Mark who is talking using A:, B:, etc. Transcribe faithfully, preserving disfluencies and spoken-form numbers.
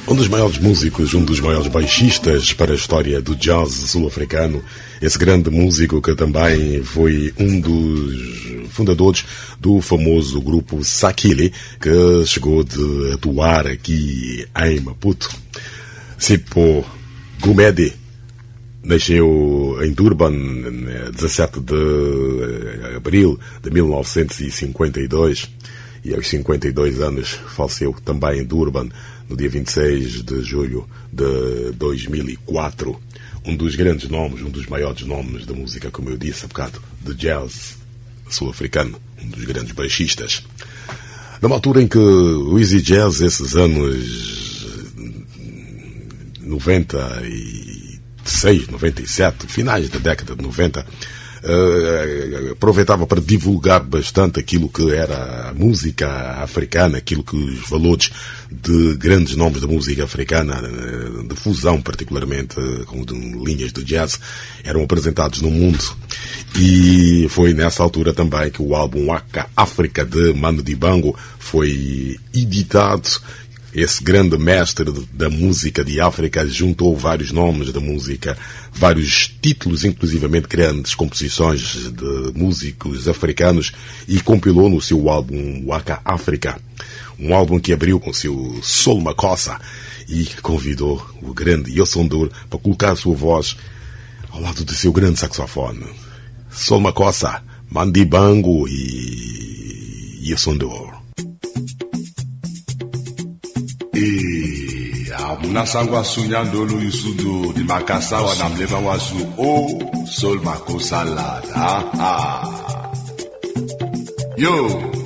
A: Um dos maiores músicos, um dos maiores baixistas para a história do jazz sul-africano, esse grande músico que também foi um dos fundadores do famoso grupo Sakile, que chegou de atuar aqui em Maputo. Sipho Gumede nasceu em Durban, dezassete de abril de mil novecentos e cinquenta e dois, e aos cinquenta e dois anos faleceu também em Durban, no dia vinte e seis de julho de dois mil e quatro. Um dos grandes nomes, um dos maiores nomes da música, como eu disse há bocado, de jazz sul-africano, um dos grandes baixistas. Numa altura em que o Easy Jazz, esses anos noventa e seis, noventa e sete, finais da década de noventa, Uh, aproveitava para divulgar bastante aquilo que era a música africana, aquilo que os valores de grandes nomes da música africana, de fusão particularmente com linhas do jazz, eram apresentados no mundo. E foi nessa altura também que o álbum Waka África de Manu Dibango foi editado. Esse grande mestre da música de África juntou vários nomes da música, vários títulos, inclusivamente grandes composições de músicos africanos, e compilou no seu álbum Waka África, um álbum que abriu com o seu Soul Makossa, e convidou o grande Youssou para colocar a sua voz ao lado do seu grande saxofone. Soul Makossa, Manu Dibango e Youssou.
B: E amuna sangu asunyandolo yusudo di makasa wana mleva wasu o Soul Makossa lad. Ah ah. Yo.